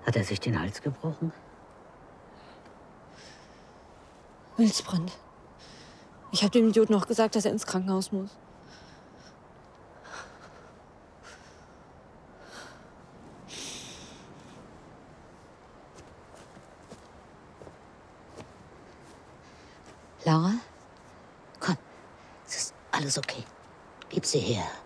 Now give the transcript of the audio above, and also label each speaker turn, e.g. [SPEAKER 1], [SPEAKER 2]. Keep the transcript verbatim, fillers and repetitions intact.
[SPEAKER 1] Hat er sich den Hals gebrochen?
[SPEAKER 2] Milzbrand. Ich habe dem Idioten noch gesagt, dass er ins Krankenhaus muss.
[SPEAKER 1] Laura? Komm, es ist alles okay. Gib sie her.